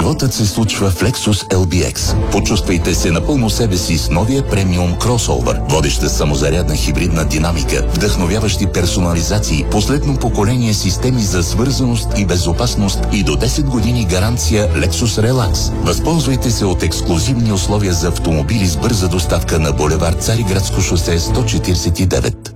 Животът се случва в Lexus LBX. Почувствайте се напълно себе си с новия премиум кросовър. Водеща самозарядна хибридна динамика, вдъхновяващи персонализации, последно поколение системи за свързаност и безопасност и до 10 години гаранция Lexus Relax. Възползвайте се от ексклузивни условия за автомобили с бърза доставка на булевард Цариградско шосе 149.